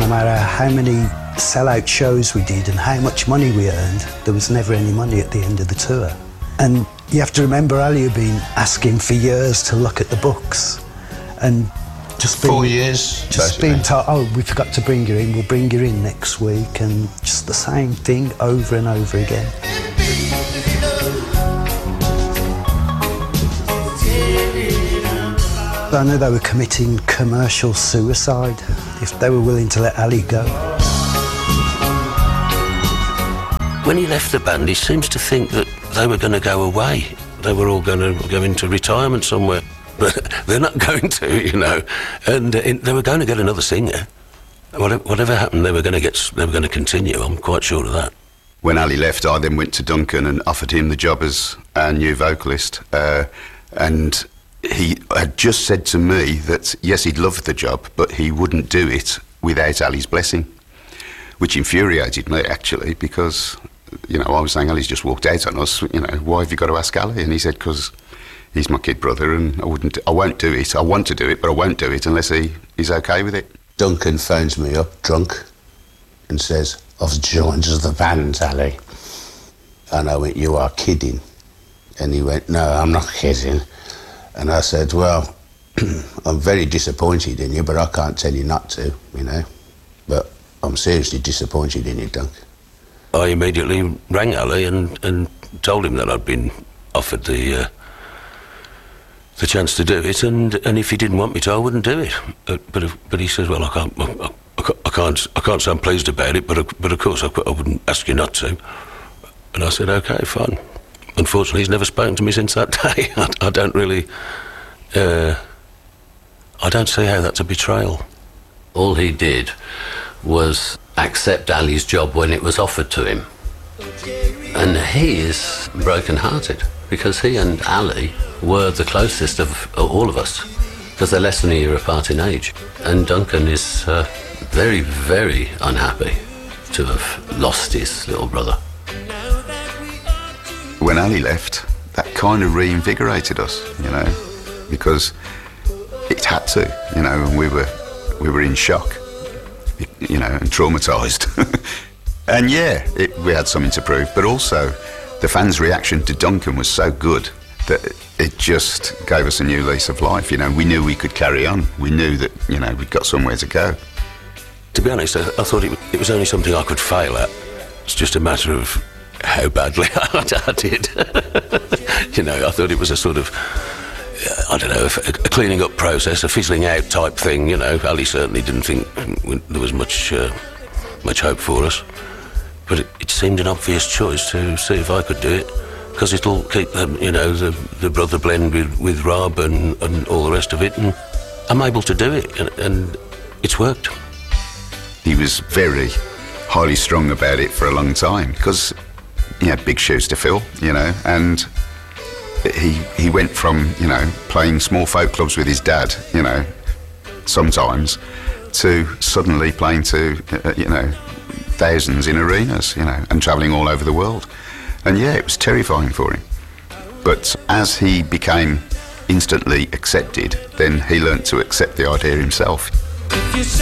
matter how many sellout shows we did and how much money we earned, there was never any money at the end of the tour. And you have to remember Ali had been asking for years to look at the books, and just being, 4 years, just basically. being told, oh, we forgot to bring you in, we'll bring you in next week, and just the same thing over and over again. I knew they were committing commercial suicide if they were willing to let Ali go. When he left the band, he seems to think that they were going to go away. They were all going to go into retirement somewhere. But they're not going to, you know. And they were going to get another singer. Whatever happened, they were going to continue. I'm quite sure of that. When Ali left, I then went to Duncan and offered him the job as our new vocalist. And he had just said to me that, yes, he'd love the job, but he wouldn't do it without Ali's blessing, which infuriated me, actually, because, you know, I was saying, Ali's just walked out on us, you know, why have you got to ask Ali? And he said, because he's my kid brother and I won't do it. I want to do it, but I won't do it unless he's okay with it. Duncan phones me up, drunk, and says, I've joined the band, Ali. And I went, you are kidding. And he went, no, I'm not kidding. And I said, well, I'm very disappointed in you, but I can't tell you not to, you know. But I'm seriously disappointed in you, Duncan. I immediately rang Ali and told him that I'd been offered the chance to do it, and if he didn't want me to, I wouldn't do it. But he says, well, I can't say I'm pleased about it, but of course I wouldn't ask you not to. And I said, okay, fine. Unfortunately, he's never spoken to me since that day. I don't really, I don't see how that's a betrayal. All he did was accept Ali's job when it was offered to him. And he is broken-hearted, because he and Ali were the closest of all of us, because they're less than a year apart in age. And Duncan is very, very unhappy to have lost his little brother. When Ali left, that kind of reinvigorated us, you know, because it had to, you know, and we were in shock, you know, and traumatised. And yeah, we had something to prove, but also the fans' reaction to Duncan was so good that it just gave us a new lease of life, you know. We knew we could carry on. We knew that, you know, we'd got somewhere to go. To be honest, I thought it was only something I could fail at. It's just a matter of how badly I did. You know, I thought it was a sort of, I don't know, a cleaning up process, a fizzling out type thing, you know. Ali certainly didn't think there was much hope for us. But it seemed an obvious choice to see if I could do it, because it'll keep you know, the brother blend with Rob and all the rest of it, and I'm able to do it, and it's worked. He was very highly strung about it for a long time, because he had big shoes to fill, you know, and he went from, you know, playing small folk clubs with his dad, you know, sometimes, to suddenly playing to, you know, thousands in arenas, you know, and travelling all over the world. And yeah, it was terrifying for him. But as he became instantly accepted, then he learnt to accept the idea himself.